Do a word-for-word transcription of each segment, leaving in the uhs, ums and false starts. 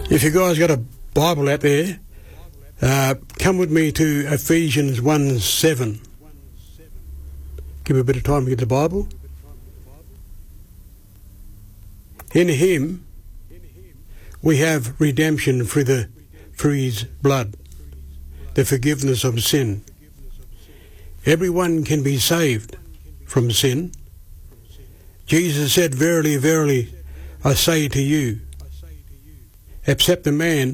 If you guys got a Bible out there, uh, come with me to Ephesians one seven. Give me a bit of time to get the Bible. In him we have redemption through the through his blood, the forgiveness of sin. Everyone can be saved from sin. Jesus said, "Verily, verily, I say to you, except a man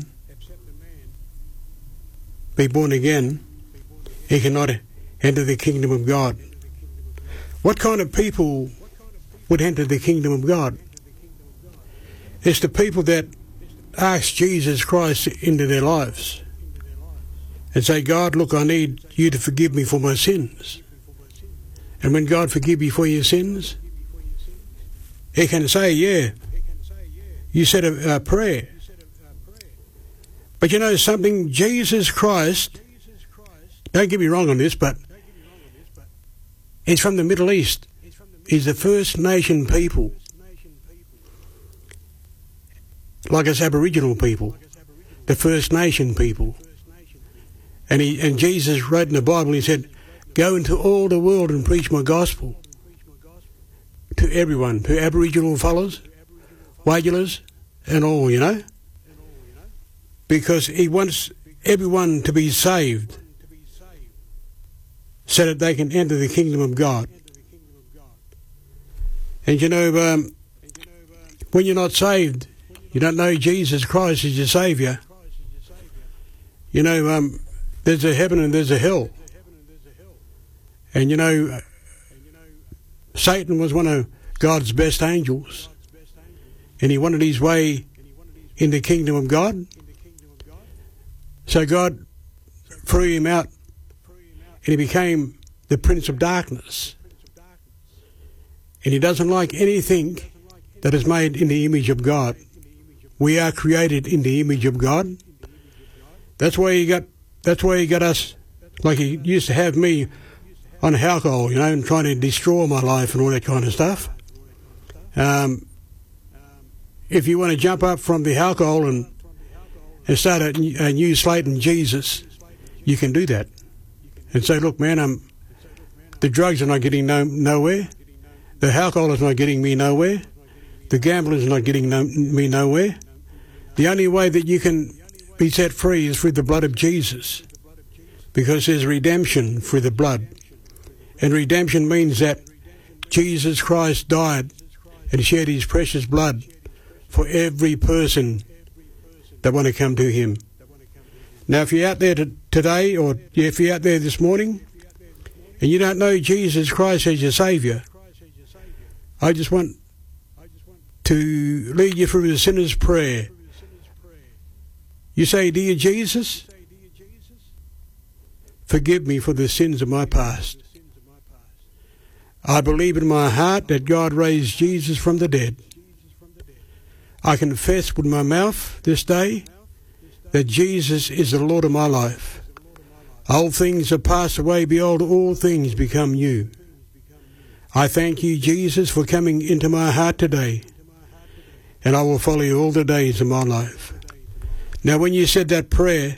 be born again, he cannot enter the kingdom of God." What kind of people would enter the kingdom of God? It's the people that ask Jesus Christ into their lives and say, "God, look, I need you to forgive me for my sins." And when God forgives you for your sins, he can say, "Yeah, you said a, a prayer." But you know something? Jesus Christ, don't get me wrong on this, but he's from the Middle East. He's the First Nation people, like us Aboriginal people, the First Nation people. And he and Jesus wrote in the Bible, he said, "Go into all the world and preach my gospel to everyone, to Aboriginal fellows, Wadulers, and all, you know." Because he wants everyone to be saved so that they can enter the kingdom of God. And you know, um, when you're not saved, you don't know Jesus Christ is your Saviour. You know, um, there's a heaven and there's a hell. And you know, Satan was one of God's best angels, and he wanted his way in the kingdom of God. So God threw him out, and he became the Prince of Darkness. And he doesn't like anything that is made in the image of God. We are created in the image of God. That's why he got. That's why he got us, like he used to have me on alcohol, you know, and trying to destroy my life and all that kind of stuff. Um, if you want to jump up from the alcohol and and start a, a new slate in Jesus, you can do that. And say, "Look, man, I'm, the drugs are not getting no, nowhere. The alcohol is not getting me nowhere. The gambling is not getting no, me nowhere. The only way that you can be set free is through the blood of Jesus, because there's redemption through the blood. And redemption means that Jesus Christ died and shed his precious blood for every person that want to come to him." Now, if you're out there to, today, or if you're out there this morning, and you don't know Jesus Christ as your Saviour, I just want to lead you through the sinner's prayer. You say, "Dear Jesus, forgive me for the sins of my past. I believe in my heart that God raised Jesus from the dead. I confess with my mouth this day that Jesus is the Lord of my life. Old things have passed away, behold, all things become new. I thank you, Jesus, for coming into my heart today, and I will follow you all the days of my life." Now, when you said that prayer,